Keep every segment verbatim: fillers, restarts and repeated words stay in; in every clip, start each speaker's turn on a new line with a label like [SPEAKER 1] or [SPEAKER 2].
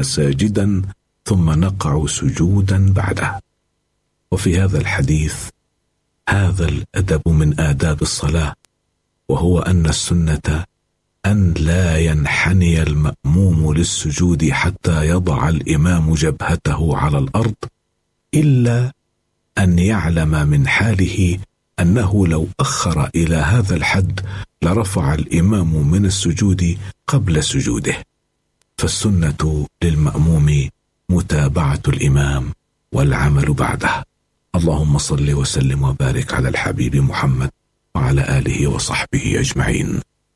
[SPEAKER 1] قائم ساجدا ثم نقع سجودا بعده. وفي هذا الحديث هذا الأدب من آداب الصلاة، وهو أن السنة أن لا ينحني المأموم للسجود حتى يضع الإمام جبهته على الأرض، إلا أن يعلم من حاله أنه لو أخر إلى هذا الحد لرفع الإمام من السجود قبل سجوده. فالسنة للمأموم متابعة الإمام والعمل بعده. اللهم صل وسلم وبارك على الحبيب محمد وعلى آله وصحبه أجمعين.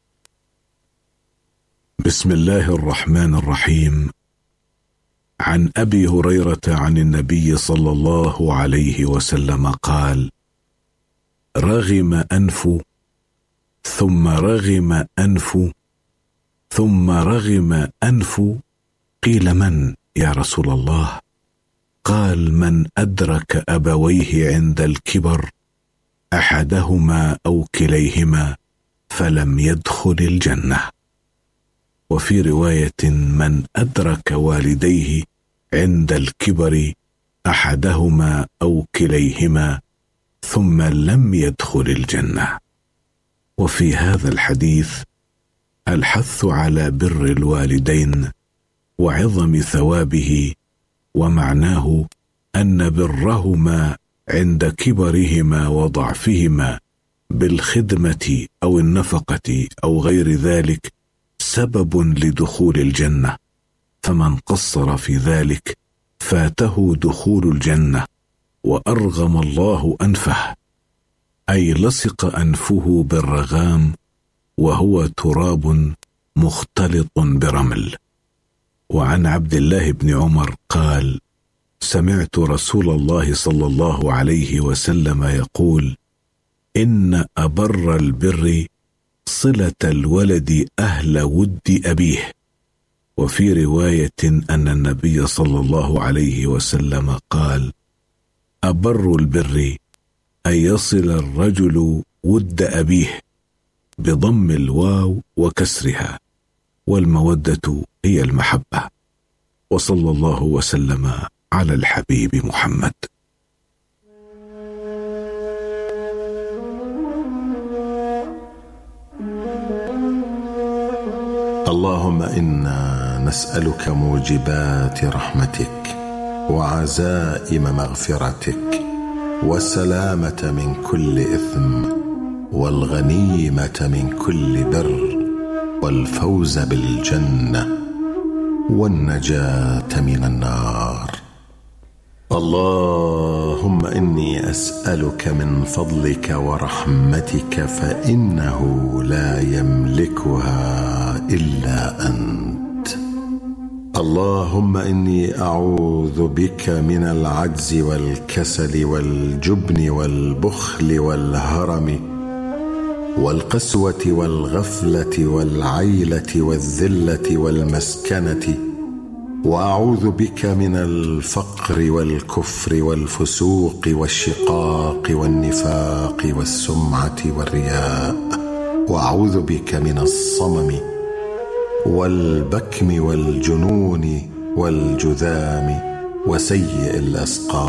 [SPEAKER 1] بسم الله الرحمن الرحيم. عن أبي هريرة عن النبي صلى الله عليه وسلم قال: رغم أنف ثم رغم أنف ثم رغم أنف. قيل: من يا رسول الله؟ قال: من أدرك أبويه عند الكبر أحدهما أو كليهما فلم يدخل الجنة. وفي رواية: من أدرك والديه عند الكبر أحدهما أو كليهما ثم لم يدخل الجنة. وفي هذا الحديث الحث على بر الوالدين وعظم ثوابه، ومعناه أن برهما عند كبرهما وضعفهما بالخدمة أو النفقة أو غير ذلك سبب لدخول الجنة، فمن قصر في ذلك فاته دخول الجنة وأرغم الله أنفه، أي لصق أنفه بالرغام وهو تراب مختلط برمل. وعن عبد الله بن عمر قال: سمعت رسول الله صلى الله عليه وسلم يقول: إن أبر البر صلة الولد أهل ود أبيه. وفي رواية أن النبي صلى الله عليه وسلم قال: أبر البر أن يصل الرجل ود أبيه بضم الواو وكسرها، والمودة هي المحبة. وصلى الله وسلم على الحبيب محمد.
[SPEAKER 2] اللهم إنا نسألك موجبات رحمتك وعزائم مغفرتك والسلامة من كل إثم والغنيمة من كل بر والفوز بالجنة والنجاة من النار. اللهم إني أسألك من فضلك ورحمتك فإنه لا يملكها إلا أنت. اللهم إني أعوذ بك من العجز والكسل والجبن والبخل والهرم والقسوة والغفلة والعيلة والذلة والمسكنة، وأعوذ بك من الفقر والكفر والفسوق والشقاق والنفاق والسمعة والرياء، وأعوذ بك من الصمم والبكم والجنون والجذام وسيء الأسقام.